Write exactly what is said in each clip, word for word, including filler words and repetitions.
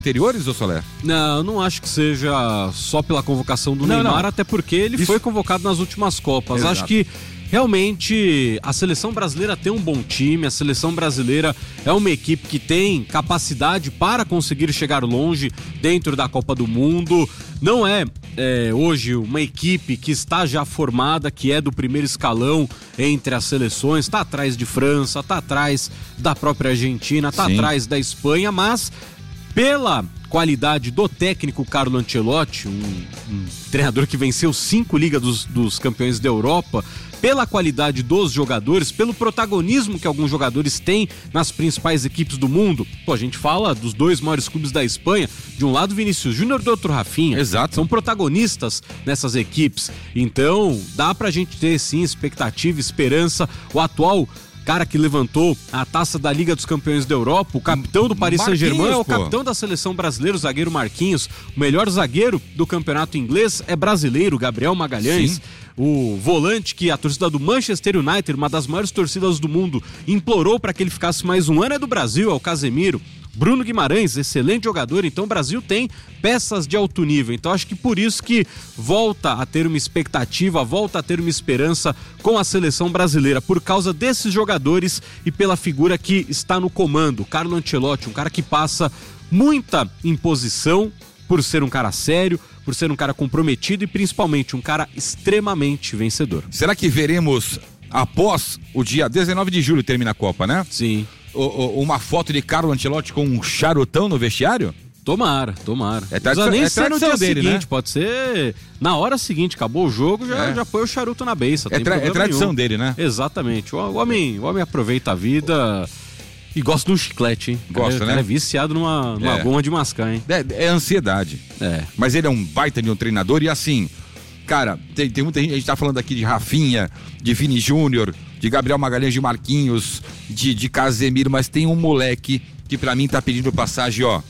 anteriores, ô Soler? Não, não acho que seja só pela convocação do não, Neymar, não. Até porque ele Isso... foi convocado nas últimas Copas. Exato. Acho que realmente a seleção brasileira tem um bom time, a seleção brasileira é uma equipe que tem capacidade para conseguir chegar longe dentro da Copa do Mundo. Não é, é hoje uma equipe que está já formada, que é do primeiro escalão entre as seleções, está atrás de França, está atrás da própria Argentina, está atrás da Espanha, mas pela qualidade do técnico Carlo Ancelotti, um, um treinador que venceu cinco Ligas dos, dos Campeões da Europa, pela qualidade dos jogadores, pelo protagonismo que alguns jogadores têm nas principais equipes do mundo. Pô, a gente fala dos dois maiores clubes da Espanha, de um lado Vinícius Júnior, do outro Rafinha. Exato. São protagonistas nessas equipes. Então, dá pra gente ter sim expectativa, esperança. O atual cara que levantou a taça da Liga dos Campeões da Europa, o capitão do Paris Saint-Germain, é o capitão da seleção brasileira, o zagueiro Marquinhos. O melhor zagueiro do campeonato inglês é brasileiro, Gabriel Magalhães. Sim. O volante que a torcida do Manchester United, uma das maiores torcidas do mundo, implorou para que ele ficasse mais um ano, é do Brasil, é o Casemiro. Bruno Guimarães, excelente jogador. Então o Brasil tem peças de alto nível. Então acho que por isso que volta a ter uma expectativa, volta a ter uma esperança com a seleção brasileira, por causa desses jogadores e pela figura que está no comando, Carlo Ancelotti, um cara que passa muita imposição por ser um cara sério, por ser um cara comprometido e principalmente um cara extremamente vencedor. Será que veremos após o dia dezenove de julho termina a Copa, né? Sim. O, o, uma foto de Carlo Ancelotti com um charutão no vestiário? Tomara, tomara. É tradição, não precisa nem é ser no dia dele, seguinte, né? Pode ser na hora seguinte, acabou o jogo, já, é. já põe o charuto na beiça. É, tra- é tradição nenhum. dele, né? Exatamente. O, o, homem, o homem aproveita a vida e gosta de um chiclete, hein? Gosta, cara, né? Cara é viciado numa, numa é. goma de mascar, hein? É, é ansiedade. É. Mas ele é um baita de um treinador e assim, cara, tem, tem muita gente, a gente tá falando aqui de Rafinha, de Vini Júnior, de Gabriel Magalhães, de Marquinhos, de, de Casemiro, mas tem um moleque que pra mim tá pedindo passagem, ó,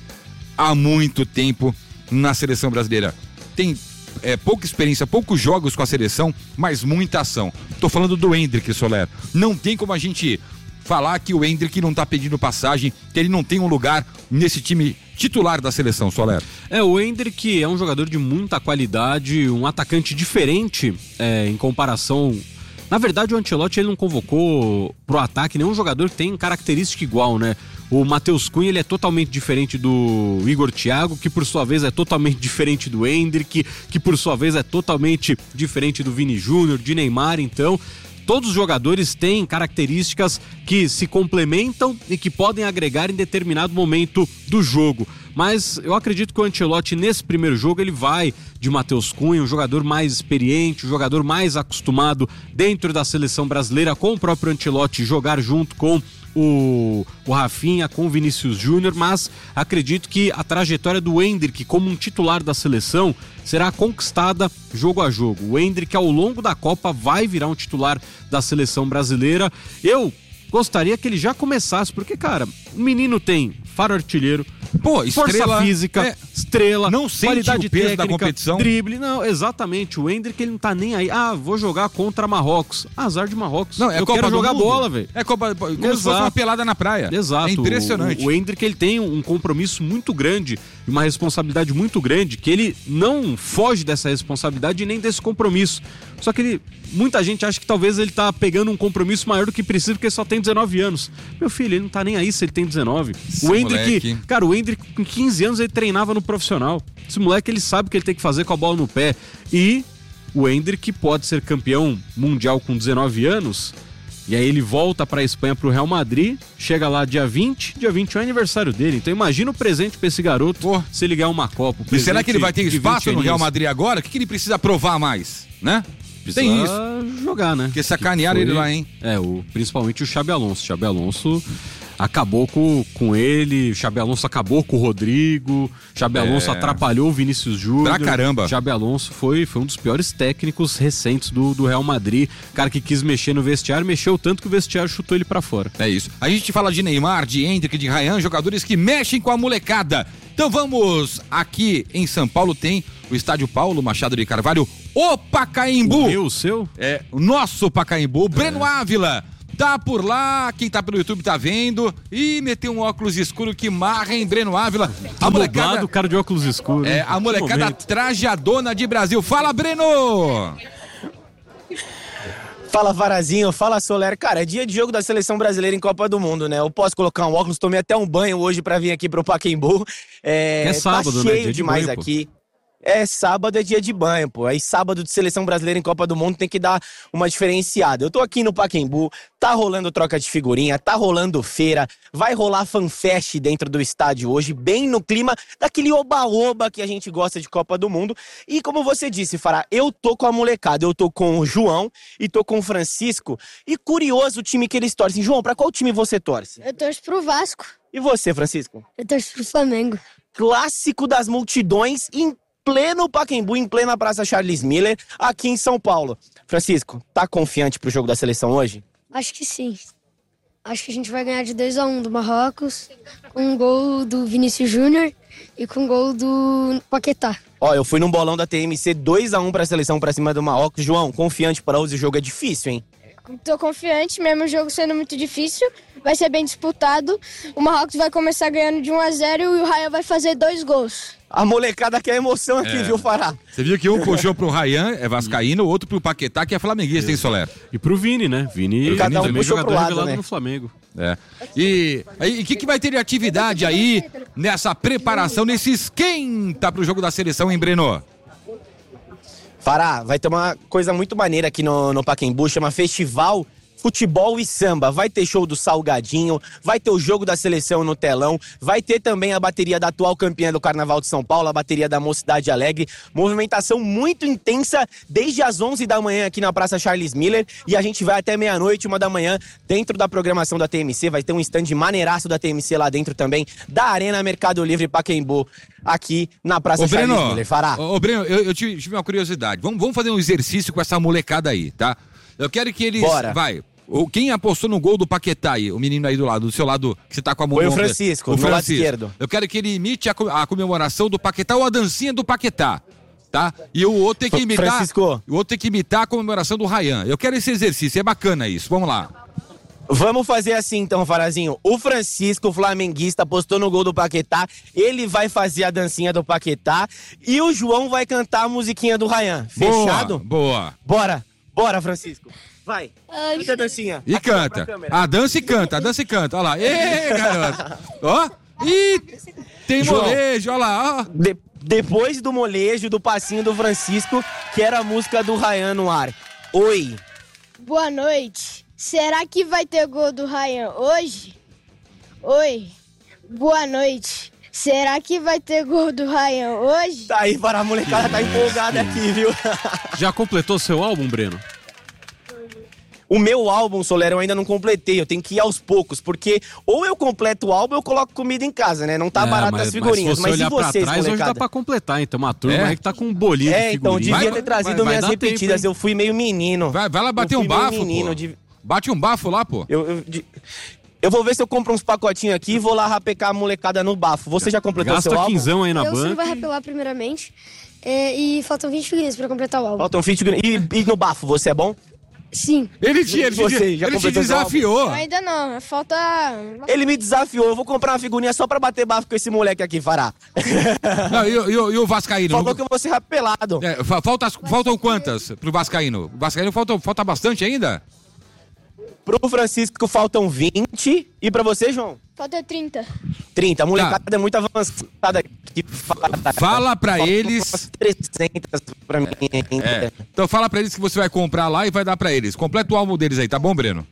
há muito tempo na seleção brasileira. Tem é, pouca experiência, poucos jogos com a seleção, mas muita ação. Tô falando do Endrick, Soler. Não tem como a gente falar que o Endrick não tá pedindo passagem, que ele não tem um lugar nesse time titular da seleção, Soler. É, o Endrick é um jogador de muita qualidade, um atacante diferente é, em comparação... Na verdade, o Ancelotti ele não convocou pro ataque nenhum jogador que tem característica igual, né? O Matheus Cunha ele é totalmente diferente do Igor Thiago, que por sua vez é totalmente diferente do Endrick, que por sua vez é totalmente diferente do Vini Júnior, de Neymar. Então, todos os jogadores têm características que se complementam e que podem agregar em determinado momento do jogo. Mas eu acredito que o Ancelotti, nesse primeiro jogo, ele vai de Matheus Cunha, um jogador mais experiente, um jogador mais acostumado dentro da seleção brasileira, com o próprio Ancelotti, jogar junto com o, o Rafinha, com o Vinícius Júnior, mas acredito que a trajetória do Endrick como um titular da seleção será conquistada jogo a jogo. O Endrick, ao longo da Copa, vai virar um titular da seleção brasileira. Eu gostaria que ele já começasse, porque, cara, o menino tem faro artilheiro, Pô, estrela, força física, é, estrela, não sente qualidade o peso técnica, da competição, drible, não, exatamente, o Endrick ele não tá nem aí, ah, vou jogar contra Marrocos, azar de Marrocos, não, é eu Copa quero jogar mundo. bola, velho. É Copa, como Exato. Se fosse uma pelada na praia. Exato. É impressionante. O, o Endrick ele tem um compromisso muito grande, uma responsabilidade muito grande, que ele não foge dessa responsabilidade e nem desse compromisso. Só que ele, muita gente acha que talvez ele tá pegando um compromisso maior do que precisa, porque ele só tem dezenove anos. Meu filho, ele não tá nem aí se ele tem dezenove. Esse o Endrick, moleque. cara, o Endrick com quinze anos ele treinava no profissional. Esse moleque ele sabe o que ele tem que fazer com a bola no pé. E o Endrick pode ser campeão mundial com dezenove anos. E aí ele volta pra Espanha, pro Real Madrid, chega lá dia vinte, dia vinte é o aniversário dele. Então imagina o presente pra esse garoto Pô. se ele ganhar uma Copa. E será que ele vai ter espaço no Real Madrid agora? O que, que ele precisa provar mais, né? Precisa Tem isso. jogar, né? Porque sacanearam ele lá, hein? É, o, principalmente o Xabi Alonso. Xabi Alonso acabou com, com ele, o Xabi Alonso acabou com o Rodrigo, Xabi é. Alonso atrapalhou o Vinícius Júnior. Pra caramba. Xabi Alonso foi, foi um dos piores técnicos recentes do, do Real Madrid. Cara que quis mexer no vestiário, mexeu tanto que o vestiário chutou ele pra fora. É isso. A gente fala de Neymar, de Endrick, de Ryan, jogadores que mexem com a molecada. Então vamos, aqui em São Paulo tem o estádio Paulo Machado de Carvalho, o Pacaembu. O meu, o seu? É, o nosso Pacaembu, Breno é. Ávila. tá por lá, quem tá pelo YouTube tá vendo. Ih, meteu um óculos escuro que marra, hein, Breno Ávila. A molecada, o cara de óculos escuros. É, a molecada trajadona de Brasil. Fala, Breno! Fala, Varazinho, fala, Soler. Cara, é dia de jogo da Seleção Brasileira em Copa do Mundo, né? Eu posso colocar um óculos, tomei até um banho hoje pra vir aqui pro Pacaembu. É, é sábado, tá né? cheio Dia de demais banho, aqui. É, sábado é dia de banho, pô. Aí sábado de Seleção Brasileira em Copa do Mundo tem que dar uma diferenciada. Eu tô aqui no Pacaembu, tá rolando troca de figurinha, tá rolando feira, vai rolar fanfest dentro do estádio hoje, bem no clima daquele oba-oba que a gente gosta de Copa do Mundo. E como você disse, Fará, eu tô com a molecada, eu tô com o João e tô com o Francisco. E curioso o time que eles torcem. João, pra qual time você torce? Eu torço pro Vasco. E você, Francisco? Eu torço pro Flamengo. Clássico das multidões em pleno Pacaembu, em plena Praça Charles Miller, aqui em São Paulo. Francisco, tá confiante pro jogo da seleção hoje? Acho que sim. Acho que a gente vai ganhar de dois a um do Marrocos, com um gol do Vinícius Júnior e com um gol do Paquetá. Ó, eu fui num bolão da T M C dois a um pra seleção pra cima do Marrocos. João, confiante para hoje, o jogo é difícil, hein? Tô confiante, mesmo o jogo sendo muito difícil, vai ser bem disputado. O Marrocos vai começar ganhando de um a zero e o Ryan vai fazer dois gols. A molecada quer emoção aqui, É. viu, Fará? Você viu que um puxou pro Ryan, é vascaíno, o outro pro Paquetá, que é flamenguista, hein, Soler? E pro Vini, né? Vini, Cada um também puxou jogador pro lado, revelado né? no Flamengo. É. E o que, que vai ter de atividade aí nessa preparação, nesse esquenta pro jogo da seleção, hein, Breno? Fará, vai ter uma coisa muito maneira aqui no, no Pacaembu, chama Festival Futebol e Samba. Vai ter show do Salgadinho, vai ter o jogo da seleção no telão, vai ter também a bateria da atual campeã do Carnaval de São Paulo, a bateria da Mocidade Alegre. Movimentação muito intensa desde as onze da manhã aqui na Praça Charles Miller e a gente vai até meia-noite, uma da manhã, dentro da programação da T M C. Vai ter um stand maneiraço da T M C lá dentro também, da Arena Mercado Livre Pacaembu, aqui na Praça Ô, Charles Breno, Miller. Fará. ô, ô, Breno, eu, eu tive, tive uma curiosidade. Vamos, vamos fazer um exercício com essa molecada aí, tá? Eu quero que eles... Bora. Vai... O, quem apostou no gol do Paquetá aí? O menino aí do lado, do seu lado, que você tá com a mão... Foi o no ombro. Francisco, do lado esquerdo. Eu quero que ele imite a, co- a comemoração do Paquetá ou a dancinha do Paquetá, tá? E o outro tem que imitar... Francisco. O outro tem que imitar a comemoração do Ryan. Eu quero esse exercício, é bacana isso. Vamos lá. Vamos fazer assim então, Farazinho. O Francisco, flamenguista, postou no gol do Paquetá. Ele vai fazer a dancinha do Paquetá. E o João vai cantar a musiquinha do Ryan. Fechado? Boa, boa. Bora, bora, Francisco. Vai, Ai. canta a dancinha. E Aqui, ó, pra canta. câmera. A dança e canta, a dança e canta. Olha lá. Ê, garoto. Ó. Ih, tem João. molejo, olha lá. Ó. De- depois do molejo, do passinho do Francisco, que era a música do Ryan no ar. Oi. Boa noite. Será que vai ter gol do Ryan hoje? Oi. Boa noite. Será que vai ter gol do Ryan hoje? Tá aí, para a molecada tá empolgada aqui, viu? Já completou seu álbum, Breno? O meu álbum, Soler, eu ainda não completei, eu tenho que ir aos poucos, porque ou eu completo o álbum ou eu coloco comida em casa, né? Não tá É, barato mas, as figurinhas, mas se você mas, olhar e vocês, pra trás, hoje dá molecada? pra completar, então uma turma É? aí que tá com um bolinho de É, então, figurinha. devia Vai- ter trazido vai- vai minhas dar tempo, repetidas, hein? eu fui meio menino. Vai, vai lá bater Eu um fui meio bafo, menino, pô. de- Bate um bafo lá, pô. Eu, eu, de- eu vou ver se eu compro uns pacotinhos aqui e vou lá rapecar a molecada no bafo. Você já completou seu Gasta álbum? quinzão aí na Eu sim banca. vai rapelar primeiramente. É, e faltam vinte figurinhas pra completar o álbum. Faltam vinte figurinhas. E, e no bafo, você é bom? Sim. Ele te, ele te, Você já ele te completou seu desafiou. Ainda não, falta... Ele me desafiou, eu vou comprar uma figurinha só pra bater bafo com esse moleque aqui, Fará. Não, e, o- e o- e o Vascaíno? Falou que eu vou ser rapelado. É, fa- falta, faltam quantas pro Vascaíno? O Vascaíno falta, falta bastante ainda? Pro Francisco faltam vinte. E pra você, João? Falta trinta. trinta. A molecada é muito avançada aqui. Fala pra Faltam eles. umas trezentas pra mim ainda. É. Então fala pra eles que você vai comprar lá e vai dar pra eles. Completa o álbum deles aí, tá bom, Breno?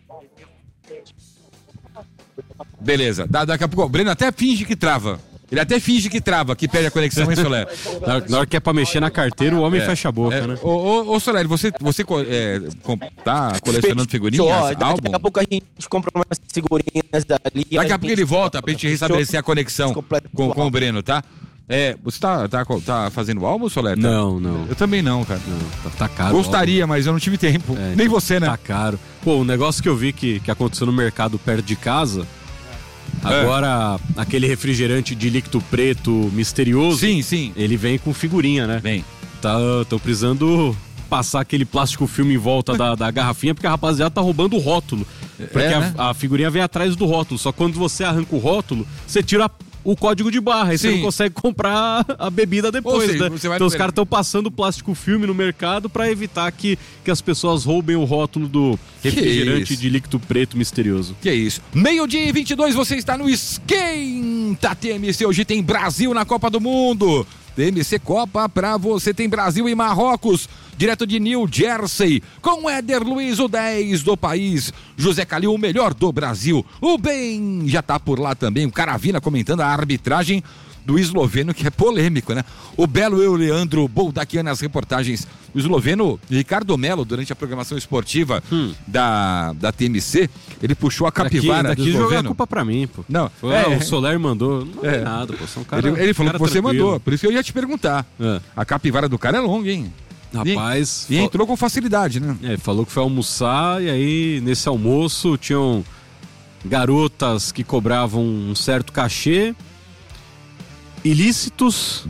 Beleza. Da- daqui a pouco. O Breno até finge que trava. Ele até finge que trava, que perde a conexão, hein, Soler? Na hora, na hora que é pra mexer na carteira, o homem É, fecha a boca, é. né? Ô, ô, ô Soler, você, você co- é, com- tá colecionando figurinhas, Ó, daqui, álbum? daqui a pouco a gente compra umas figurinhas dali. Daqui a pouco ele volta pra gente restabelecer a conexão Completo com, do com o álbum. Breno, tá? É, você tá, tá, tá fazendo álbum, Soler? Tá? Não, não. Eu também não, cara. Não, tá, tá caro. Gostaria, mas eu não tive tempo. É, Nem você, né? Tá caro. Pô, o negócio que eu vi que, que aconteceu no mercado perto de casa, agora aquele refrigerante de líquido preto misterioso, Sim, sim. ele vem com figurinha, né? Vem. Tá, tô precisando passar aquele plástico filme em volta da, da garrafinha, porque a rapaziada tá roubando o rótulo. Porque É, a, né? a figurinha vem atrás do rótulo, só que quando você arranca o rótulo, você tira o código de barra, aí você Sim. não consegue comprar a bebida depois, Ou seja, né? você vai Então no os mer- caras estão passando plástico filme no mercado pra evitar que, que as pessoas roubem o rótulo do refrigerante isso? de líquido preto misterioso. Que é isso. Meio-dia e vinte e dois, você está no Esquenta T M C. Hoje tem Brasil na Copa do Mundo. T M C Copa pra você, tem Brasil e Marrocos, direto de New Jersey, com Éder Luiz, o dez do país, José Calil, o melhor do Brasil, o Ben já tá por lá também, o Caravina comentando a arbitragem do esloveno, que é polêmico, né? O Belo e o Leandro Boldaquian nas reportagens. O esloveno Ricardo Melo, durante a programação esportiva Hum. da, da T M C, ele puxou a capivara daqui, do daqui jogar a esloveno. culpa pra mim, pô. Não, Foi, é, o Soler mandou. Não é. é nada, pô. São cara, Ele, ele falou que cara você tranquilo. mandou, por isso que eu ia te perguntar. É. A capivara do cara é longa, hein? Rapaz, E, e fal- entrou com facilidade, né? É, falou que foi almoçar e aí nesse almoço tinham garotas que cobravam um certo cachê, ilícitos,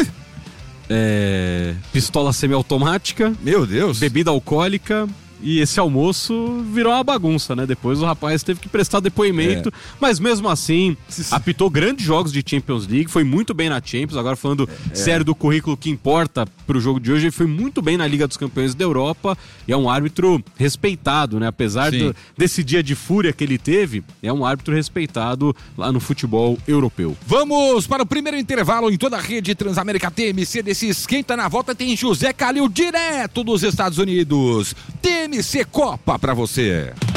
é, pistola semiautomática, Meu Deus. bebida alcoólica. E esse almoço virou uma bagunça, né? Depois o rapaz teve que prestar depoimento, É. mas mesmo assim, apitou grandes jogos de Champions League, foi muito bem na Champions. Agora falando É. sério do currículo que importa pro jogo de hoje, ele foi muito bem na Liga dos Campeões da Europa e é um árbitro respeitado, né? Apesar Sim. do, desse dia de fúria que ele teve, é um árbitro respeitado lá no futebol europeu. Vamos para o primeiro intervalo em toda a rede Transamérica T M C desse Esquenta. Na volta tem José Calil direto dos Estados Unidos. T M C Copa para você.